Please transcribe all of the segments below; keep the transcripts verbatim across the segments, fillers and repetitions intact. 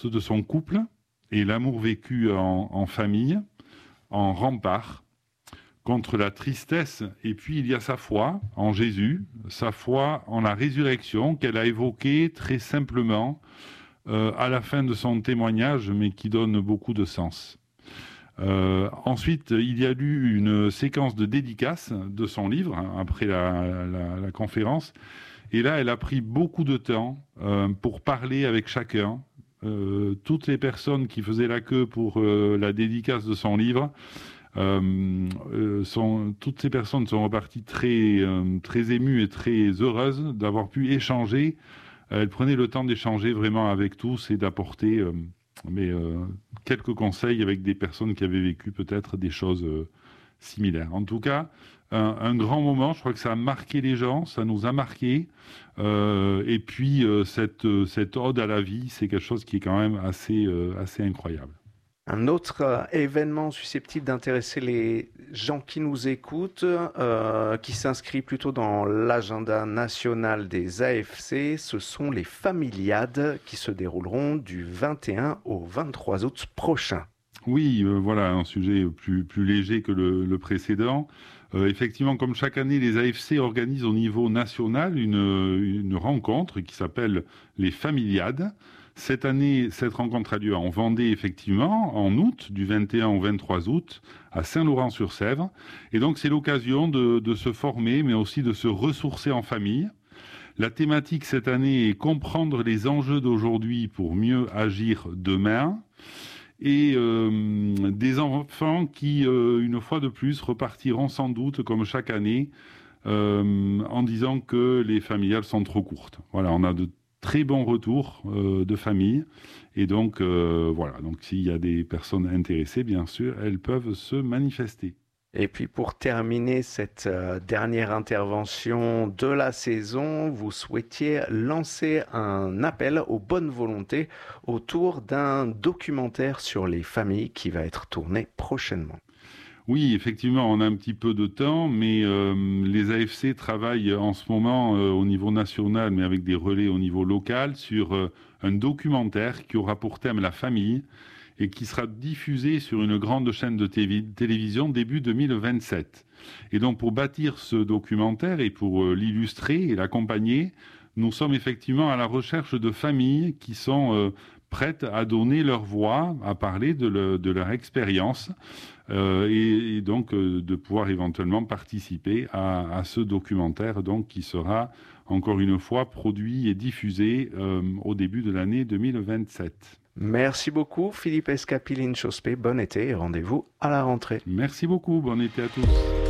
force de son couple et l'amour vécu en, en famille, en rempart contre la tristesse. Et puis il y a sa foi en Jésus, sa foi en la résurrection qu'elle a évoquée très simplement euh, à la fin de son témoignage, mais qui donne beaucoup de sens. Euh, ensuite, il y a eu une séquence de dédicaces de son livre hein, après la, la, la conférence. Et là, elle a pris beaucoup de temps euh, pour parler avec chacun. Euh, toutes les personnes qui faisaient la queue pour euh, la dédicace de son livre, euh, euh, sont, toutes ces personnes sont reparties très, euh, très émues et très heureuses d'avoir pu échanger. Elle prenait le temps d'échanger vraiment avec tous et d'apporter euh, mais, euh, quelques conseils avec des personnes qui avaient vécu peut-être des choses euh, similaires. En tout cas, un, un grand moment, je crois que ça a marqué les gens, ça nous a marqué. Euh, et puis, euh, cette, cette ode à la vie, c'est quelque chose qui est quand même assez, euh, assez incroyable. Un autre euh, événement susceptible d'intéresser les gens qui nous écoutent, euh, qui s'inscrit plutôt dans l'agenda national des A F C, ce sont les familiades qui se dérouleront du vingt et un au vingt-trois août prochain. Oui, euh, voilà, un sujet plus, plus léger que le, le précédent. Euh, effectivement, comme chaque année, les A F C organisent au niveau national une, une rencontre qui s'appelle les Familiades. Cette année, cette rencontre a lieu en Vendée, effectivement, en août, du vingt et un au vingt-trois août, à Saint-Laurent-sur-Sèvre. Et donc, c'est l'occasion de, de se former, mais aussi de se ressourcer en famille. La thématique cette année est comprendre les enjeux d'aujourd'hui pour mieux agir demain. Et euh, des enfants qui, euh, une fois de plus, repartiront sans doute, comme chaque année, euh, en disant que les familiales sont trop courtes. Voilà, on a de très bons retours euh, de famille. Et donc, euh, voilà, donc s'il y a des personnes intéressées, bien sûr, elles peuvent se manifester. Et puis pour terminer cette euh, dernière intervention de la saison, vous souhaitiez lancer un appel aux bonnes volontés autour d'un documentaire sur les familles qui va être tourné prochainement. Oui, effectivement, on a un petit peu de temps, mais euh, les A F C travaillent en ce moment euh, au niveau national, mais avec des relais au niveau local, sur euh, un documentaire qui aura pour thème la famille et qui sera diffusé sur une grande chaîne de télévision début deux mille vingt-sept. Et donc, pour bâtir ce documentaire et pour euh, l'illustrer et l'accompagner, nous sommes effectivement à la recherche de familles qui sont euh, prêtes à donner leur voix, à parler de, le, de leur expérience euh, et, et donc euh, de pouvoir éventuellement participer à, à ce documentaire donc, qui sera encore une fois produit et diffusé euh, au début de l'année deux mille vingt-sept. Merci beaucoup Philippe Escapilline-Chospé, bon été et rendez-vous à la rentrée. Merci beaucoup, bon été à tous.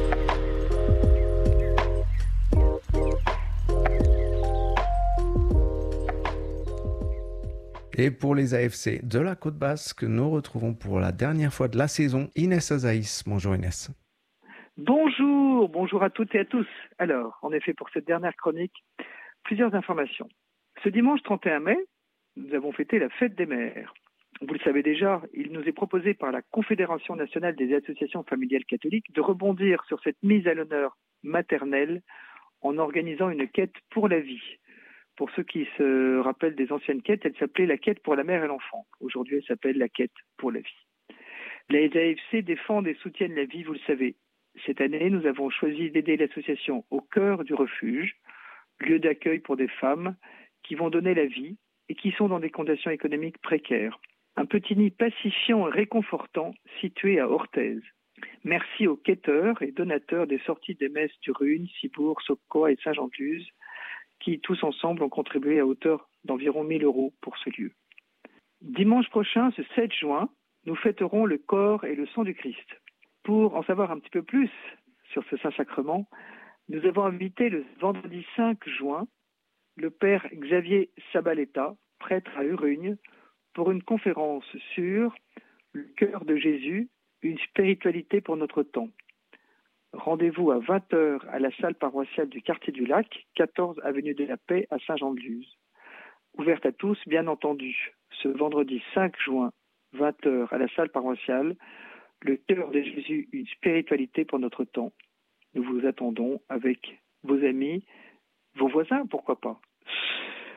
Et pour les A F C de la Côte Basque, nous retrouvons pour la dernière fois de la saison Inès Azaïs. Bonjour Inès. Bonjour, bonjour à toutes et à tous. Alors, en effet, pour cette dernière chronique, plusieurs informations. Ce dimanche trente et un mai, nous avons fêté la fête des mères. Vous le savez déjà, il nous est proposé par la Confédération nationale des associations familiales catholiques de rebondir sur cette mise à l'honneur maternelle en organisant une quête pour la vie. Pour ceux qui se rappellent des anciennes quêtes, elle s'appelait la quête pour la mère et l'enfant. Aujourd'hui, elle s'appelle la quête pour la vie. Les A F C défendent et soutiennent la vie, vous le savez. Cette année, nous avons choisi d'aider l'association Au cœur du refuge, lieu d'accueil pour des femmes qui vont donner la vie et qui sont dans des conditions économiques précaires. Un petit nid pacifiant et réconfortant situé à Orthez. Merci aux quêteurs et donateurs des sorties des messes du Rhune, Cibourg, Socoa et Saint-Jean-de-Luz, qui tous ensemble ont contribué à hauteur d'environ mille euros pour ce lieu. Dimanche prochain, ce sept juin, nous fêterons le corps et le sang du Christ. Pour en savoir un petit peu plus sur ce Saint-Sacrement, nous avons invité le vendredi cinq juin le père Xavier Sabaleta, prêtre à Urugne, pour une conférence sur le cœur de Jésus, une spiritualité pour notre temps. Rendez-vous à vingt heures à la salle paroissiale du quartier du Lac, quatorze avenue de la Paix à Saint-Jean-de-Luz. Ouverte à tous, bien entendu, ce vendredi cinq juin, vingt heures à la salle paroissiale, le cœur de Jésus, une spiritualité pour notre temps. Nous vous attendons avec vos amis, vos voisins, pourquoi pas.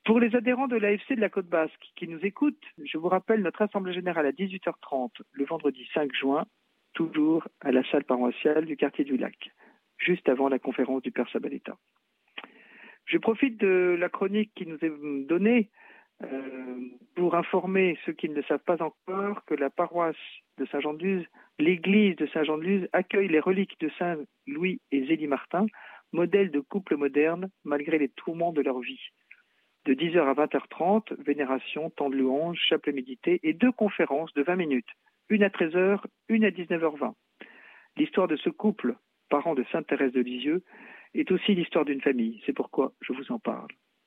Pour les adhérents de l'A F C de la Côte Basque qui nous écoutent, je vous rappelle notre assemblée générale à dix-huit heures trente le vendredi cinq juin, toujours à la salle paroissiale du quartier du Lac, juste avant la conférence du Père Sabaleta. Je profite de la chronique qui nous est donnée euh, pour informer ceux qui ne le savent pas encore que la paroisse de Saint-Jean-de-Luz, l'église de Saint-Jean-de-Luz, accueille les reliques de Saint Louis et Zélie Martin, modèles de couple moderne malgré les tourments de leur vie. De dix heures à vingt heures trente, vénération, temps de louange, chapelet médité et deux conférences de vingt minutes, une à treize heures, une à dix-neuf heures vingt. L'histoire de ce couple, parent de Sainte Thérèse de Lisieux, est aussi l'histoire d'une famille. C'est pourquoi je vous en parle.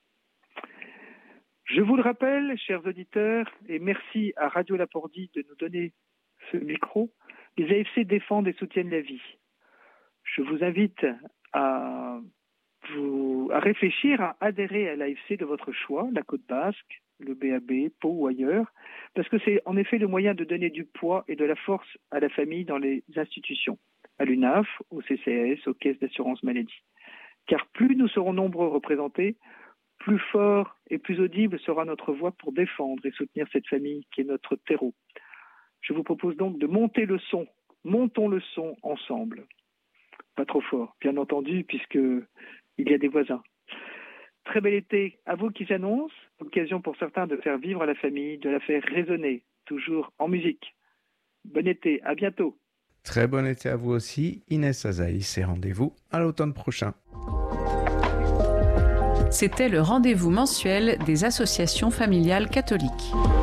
Je vous le rappelle, chers auditeurs, et merci à Radio Lapordi de nous donner ce micro, les A F C défendent et soutiennent la vie. Je vous invite à, vous, à réfléchir à adhérer à l'A F C de votre choix, la Côte Basque, le B A B, Pau ou ailleurs, parce que c'est en effet le moyen de donner du poids et de la force à la famille dans les institutions, à l'U N A F, au C C A S, aux caisses d'assurance maladie. Car plus nous serons nombreux représentés, plus fort et plus audible sera notre voix pour défendre et soutenir cette famille qui est notre terreau. Je vous propose donc de monter le son. Montons le son ensemble. Pas trop fort, bien entendu, puisqu'il y a des voisins. Très bel été à vous qui s'annonce. Occasion pour certains de faire vivre la famille, de la faire résonner, toujours en musique. Bon été, à bientôt. Très bon été à vous aussi, Inès Azaïs, et rendez-vous à l'automne prochain. C'était le rendez-vous mensuel des associations familiales catholiques.